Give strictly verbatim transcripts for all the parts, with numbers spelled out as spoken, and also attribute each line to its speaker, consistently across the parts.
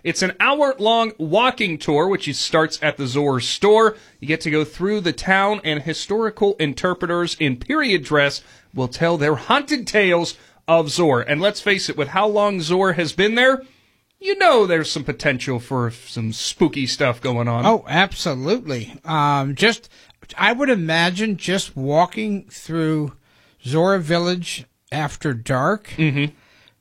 Speaker 1: It's an hour-long walking tour, which starts at the Zoar store. You get to go through the town, and historical interpreters in period dress will tell their haunted tales of Zoar. And let's face it, with how long Zoar has been there, you know there's some potential for some spooky stuff going on.
Speaker 2: Oh, absolutely. Um, just, I would imagine just walking through Zoar Village after dark,
Speaker 1: mm-hmm.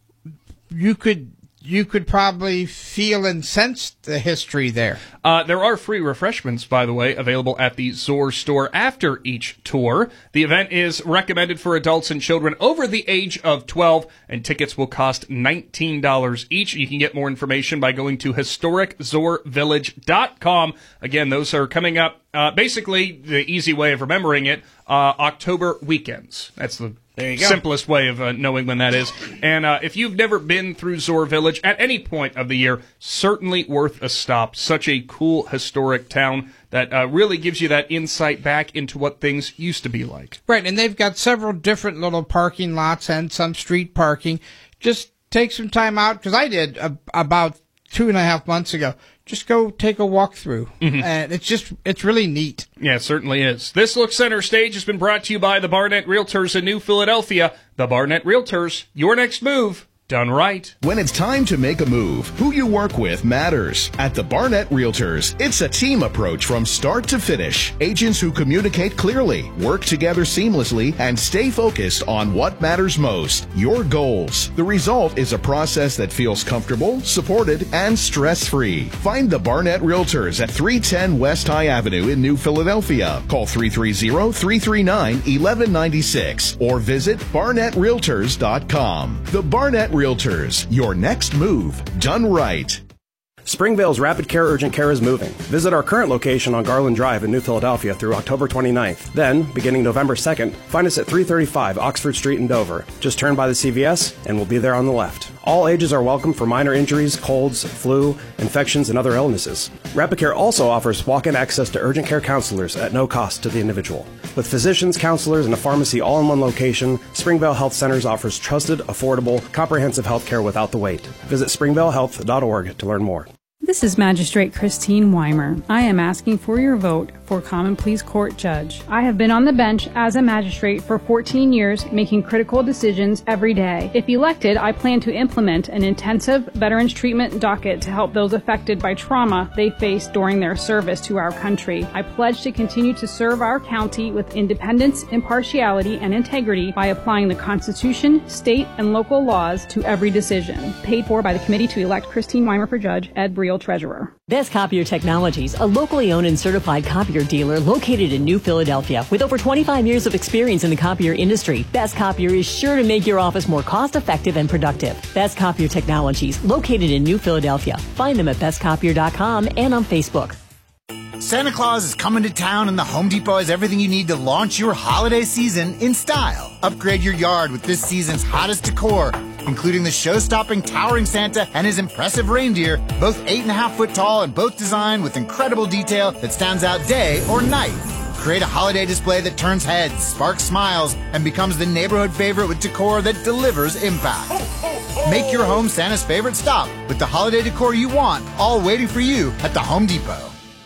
Speaker 2: you could you could probably feel and sense the history there.
Speaker 1: Uh, there are free refreshments, by the way, available at the Zoar store after each tour. The event is recommended for adults and children over the age of twelve, and tickets will cost nineteen dollars each. You can get more information by going to historic zoar village dot com. Again, those are coming up, uh, basically, the easy way of remembering it, uh, October weekends. That's the
Speaker 2: There you go.
Speaker 1: simplest way of uh, knowing when that is. And uh, if you've never been through Zoar Village at any point of the year, certainly worth a stop. Such a cool historic town that uh, really gives you that insight back into what things used to be like.
Speaker 2: Right, and they've got several different little parking lots and some street parking. Just take some time out, because I did a, about two and a half months ago. Just go take a walk through, mm-hmm. and it's just, it's really neat.
Speaker 1: Yeah, it certainly is. This Look Center Stage has been brought to you by the Barnett Realtors in New Philadelphia. The Barnett Realtors, your next move done right.
Speaker 3: When it's time to make a move, who you work with matters. At the Barnett Realtors, it's a team approach from start to finish. Agents who communicate clearly, work together seamlessly, and stay focused on what matters most, your goals. The result is a process that feels comfortable, supported, and stress-free. Find the Barnett Realtors at three ten West High Avenue in New Philadelphia. Call three three zero, three three nine, one one nine six or visit barnett realtors dot com. The Barnett Realtors, your next move done right.
Speaker 4: Springvale's Rapid Care Urgent Care is moving. Visit our current location on Garland Drive in New Philadelphia through October twenty-ninth. Then, beginning November second, find us at three thirty-five Oxford Street in Dover. Just turn by the C V S and we'll be there on the left. All ages are welcome for minor injuries, colds, flu, infections, and other illnesses. Rapid Care also offers walk-in access to urgent care counselors at no cost to the individual. With physicians, counselors, and a pharmacy all in one location, Springvale Health Centers offers trusted, affordable, comprehensive health care without the wait. Visit springvale health dot org to learn more.
Speaker 5: This is Magistrate Christine Weimer. I am asking for your vote for Common Pleas Court Judge. I have been on the bench as a magistrate for fourteen years, making critical decisions every day. If elected, I plan to implement an intensive veterans treatment docket to help those affected by trauma they faced during their service to our country. I pledge to continue to serve our county with independence, impartiality, and integrity by applying the Constitution, state, and local laws to every decision. Paid for by the Committee to elect Christine Weimer for Judge, Ed Briel, Treasurer.
Speaker 6: Best Copier Technologies, a locally owned and certified copier dealer located in New Philadelphia. With over twenty-five years of experience in the copier industry, Best Copier is sure to make your office more cost-effective and productive. Best Copier Technologies, located in New Philadelphia. Find them at best copier dot com and on Facebook.
Speaker 7: Santa Claus is coming to town, and the Home Depot has everything you need to launch your holiday season in style. Upgrade your yard with this season's hottest decor, including the show-stopping towering Santa and his impressive reindeer, both eight and a half foot tall and both designed with incredible detail that stands out day or night. Create a holiday display that turns heads, sparks smiles, and becomes the neighborhood favorite with decor that delivers impact. Make your home Santa's favorite stop with the holiday decor you want, all waiting for you at the Home Depot.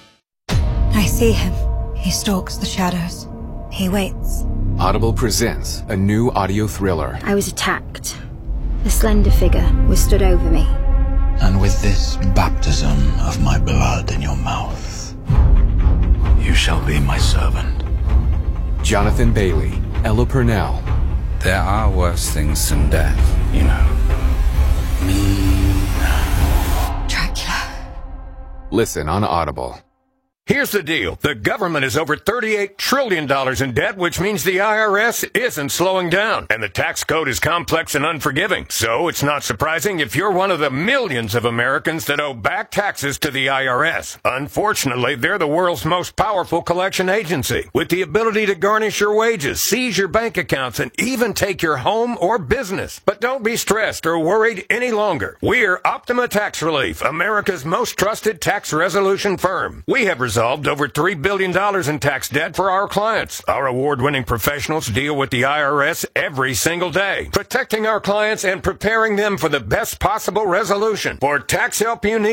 Speaker 8: I see him. He stalks the shadows. He waits.
Speaker 9: Audible presents a new audio thriller.
Speaker 10: I was attacked. A slender figure was stood over me.
Speaker 11: And with this baptism of my blood in your mouth, you shall be my servant.
Speaker 9: Jonathan Bailey, Ella Purnell.
Speaker 11: There are worse things than death, you know. Mean.
Speaker 8: Dracula.
Speaker 9: Listen on Audible.
Speaker 12: Here's the deal. The government is over thirty-eight trillion dollars in debt, which means the I R S isn't slowing down. And the tax code is complex and unforgiving. So it's not surprising if you're one of the millions of Americans that owe back taxes to the I R S. Unfortunately, they're the world's most powerful collection agency, with the ability to garnish your wages, seize your bank accounts, and even take your home or business. But don't be stressed or worried any longer. We're Optima Tax Relief, America's most trusted tax resolution firm. We have resolved over three billion dollars in tax debt for our clients. Our award-winning professionals deal with the I R S every single day, protecting our clients and preparing them for the best possible resolution. For tax help you need,